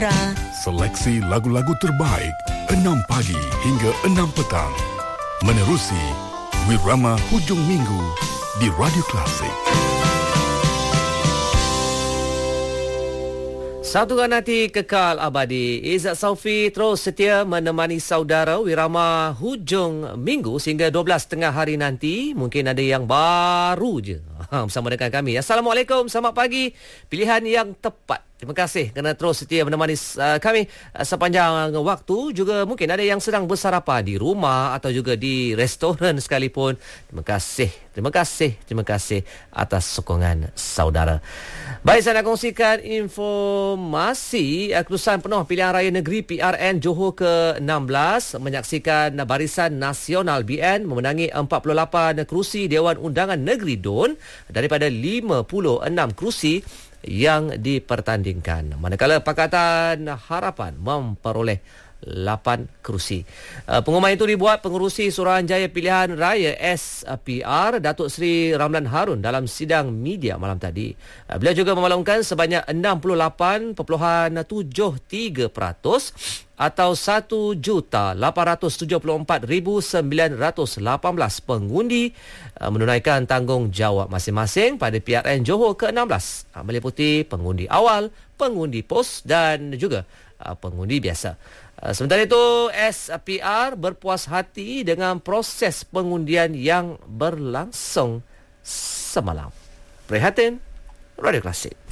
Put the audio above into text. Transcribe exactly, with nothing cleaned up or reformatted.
Saudara. Seleksi lagu-lagu terbaik enam pagi hingga enam petang. Menerusi Wirama Hujung Minggu di Radio Klasik. Satukan hati kekal abadi. Izzat Saufi terus setia menemani saudara Wirama Hujung Minggu sehingga dua belas tengah hari nanti. Mungkin ada yang baru je bersama dengan kami. Assalamualaikum, selamat pagi. Pilihan yang tepat. Terima kasih kerana terus setia menemani uh, kami uh, sepanjang waktu. Juga mungkin ada yang sedang bersarapan di rumah atau juga di restoran sekalipun. Terima kasih, terima kasih, terima kasih atas sokongan saudara. Baik, saya nak kongsikan informasi uh, kelulusan penuh pilihan raya negeri P R N Johor ke enam belas menyaksikan Barisan Nasional B N memenangi empat puluh lapan kerusi Dewan Undangan Negeri D U N daripada lima puluh enam kerusi yang dipertandingkan. Manakala Pakatan Harapan memperoleh lapan kerusi. Uh, pengumuman itu dibuat Pengerusi Suruhanjaya Pilihan Raya S P R Datuk Seri Ramlan Harun dalam sidang media malam tadi. Uh, beliau juga memaklumkan sebanyak enam puluh lapan perpuluhan tujuh tiga peratus atau satu juta lapan ratus tujuh puluh empat ribu sembilan ratus lapan belas pengundi uh, menunaikan tanggungjawab masing-masing pada P R N Johor ke enam belas, uh, meliputi pengundi awal, pengundi pos dan juga uh, pengundi biasa. Uh, sementara itu, S P R berpuas hati dengan proses pengundian yang berlangsung semalam. Prihatin, Radio Klasik.